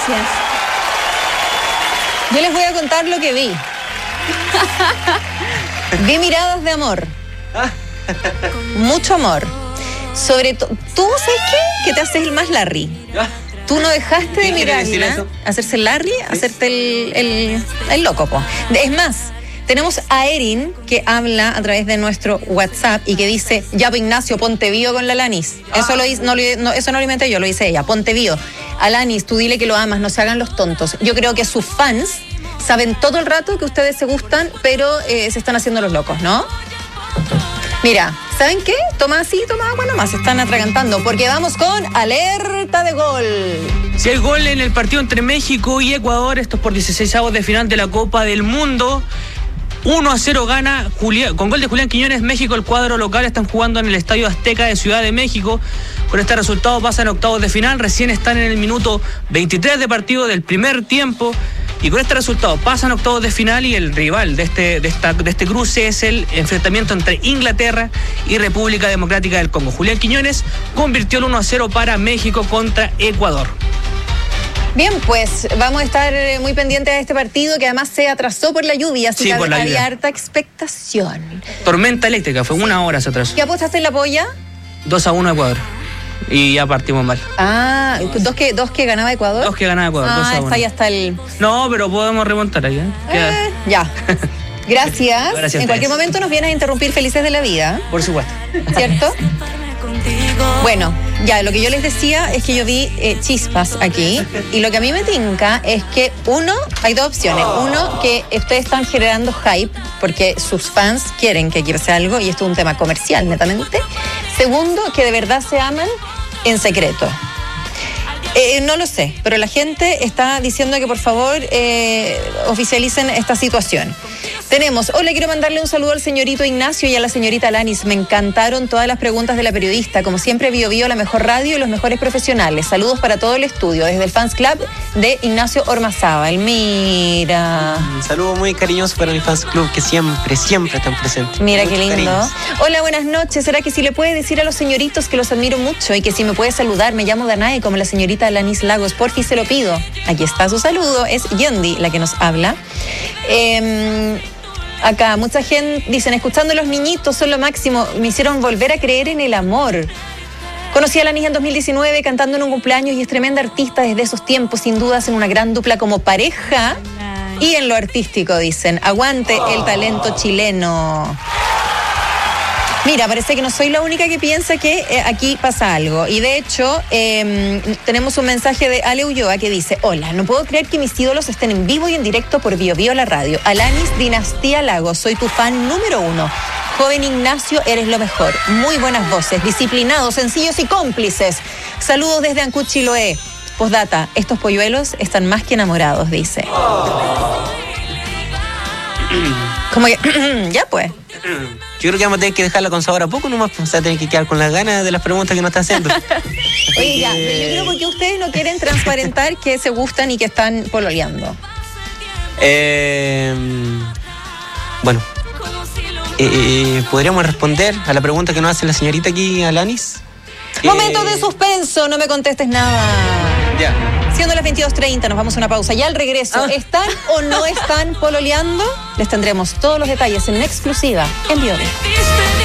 Gracias. Yo les voy a contar lo que vi. Vi miradas de amor. Mucho amor. Sobre todo, ¿tú sabes qué? Que te haces el más Larry. Tú no dejaste de mirarla, hacerse Larry, hacerte el loco, po. Es más, tenemos a Erin que habla a través de nuestro WhatsApp y que dice, ya Ignacio, ponte bio con la Alanis. Eso eso no lo inventé yo, lo dice ella, ponte bio. Alanis, tú dile que lo amas, no se hagan los tontos. Yo creo que sus fans saben todo el rato que ustedes se gustan, pero se están haciendo los locos, ¿no? Mira, ¿saben qué? Toma así, toma agua nomás, se están atragantando, porque vamos con alerta de gol. Si hay gol en el partido entre México y Ecuador, esto es por 16avos de final de la Copa del Mundo. 1-0 gana con gol de Julián Quiñones. México, el cuadro local, están jugando en el Estadio Azteca de Ciudad de México. Con este resultado pasan a octavos de final. Recién están en el minuto 23 de partido del primer tiempo. Y con este resultado pasan a octavos de final y el rival de este cruce es el enfrentamiento entre Inglaterra y República Democrática del Congo. Julián Quiñones convirtió el 1-0 para México contra Ecuador. Bien, pues vamos a estar muy pendientes de este partido que además se atrasó por la lluvia, así que había harta expectación. Tormenta eléctrica, fue 1 hora se atrasó. ¿Qué apostaste en la polla? 2-1 Ecuador. Y ya partimos mal. Ah, ¿dos que ganaba Ecuador? 2 que ganaba Ecuador. Ah, está ya está el... No, pero podemos remontar ahí, ¿eh? Ya. Gracias. Gracias. En cualquier momento nos vienes a interrumpir felices de la vida. Por supuesto. ¿Cierto? Bueno, ya, lo que yo les decía es que yo vi chispas aquí y lo que a mí me tinca es que hay dos opciones. Uno, que ustedes están generando hype porque sus fans quieren que aquí pase algo y esto es un tema comercial netamente. Segundo, que de verdad se aman en secreto. No lo sé, pero la gente está diciendo que por favor oficialicen esta situación. Tenemos, hola, quiero mandarle un saludo al señorito Ignacio y a la señorita Alanis. Me encantaron todas las preguntas de la periodista. Como siempre, Bio, la mejor radio y los mejores profesionales. Saludos para todo el estudio, desde el Fans Club de Ignacio Ormazábal. Mira. Un saludo muy cariñoso para mi Fans Club, que siempre están presentes. Mira, muchos qué lindo. Cariños. Hola, buenas noches. ¿Será que si le puede decir a los señoritos que los admiro mucho y que si me puede saludar, me llamo Danae como la señorita Alanis Lagos? Porfi, se lo pido. Aquí está su saludo. Es Yendi la que nos habla. Acá, mucha gente dicen, escuchando a los niñitos son lo máximo, me hicieron volver a creer en el amor. Conocí a Alanis en 2019 cantando en un cumpleaños y es tremenda artista desde esos tiempos, sin duda hacen una gran dupla como pareja y en lo artístico, dicen. Aguante el talento chileno. Mira, parece que no soy la única que piensa que aquí pasa algo. Y de hecho, tenemos un mensaje de Ale Ulloa que dice: hola, no puedo creer que mis ídolos estén en vivo y en directo por Bio la radio. Alanis Dinastía Lagos, soy tu fan número 1. Joven Ignacio, eres lo mejor. Muy buenas voces, disciplinados, sencillos y cómplices. Saludos desde Ancud, Chiloé. Postdata, estos polluelos están más que enamorados, dice. Como que, ya pues. Yo creo que vamos a tener que dejarla con sabor a poco nomás, pues, o sea, tener que quedar con las ganas de las preguntas que nos está haciendo. Oye, ya, pero yo creo porque ustedes no quieren transparentar que se gustan y que están pololeando. Bueno, ¿podríamos responder a la pregunta que nos hace la señorita aquí, Alanis? Momento de suspenso, no me contestes nada. Ya. Siendo las 22:30, nos vamos a una pausa. Ya al regreso, ¿están o no están pololeando? Les tendremos todos los detalles en exclusiva en Bio.